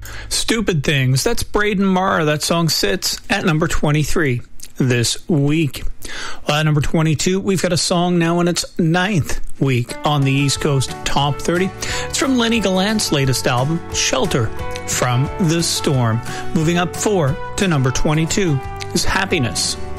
Stupid Things. That's Braden Marr. That song sits at number 23 this week. At number 22, we've got a song now in its 9th week on the East Coast Top 30. It's from Lenny Gallant's latest album, Shelter from the Storm. Moving up 4 to number 22 is Happiness.